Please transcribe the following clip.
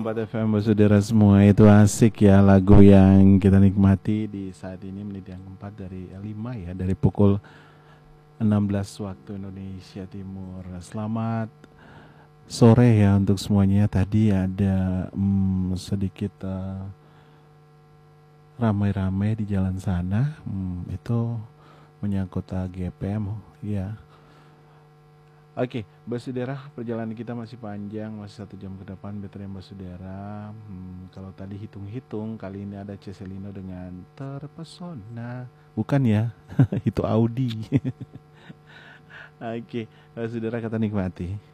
FM saudara semua, itu asik ya lagu yang kita nikmati di saat ini menit yang keempat dari 5 ya, dari pukul 16 waktu Indonesia Timur. Selamat sore ya untuk semuanya. Tadi ada sedikit ramai-ramai di jalan sana, itu menyangkut GPM ya. Oke, Basudara, perjalanan kita masih panjang, masih 1 jam ke depan, betul ya Basudara. Kalau tadi hitung-hitung, kali ini ada Ceselino dengan Terpesona. Bukan ya, itu Audi. Oke, Basudara, kata nikmati.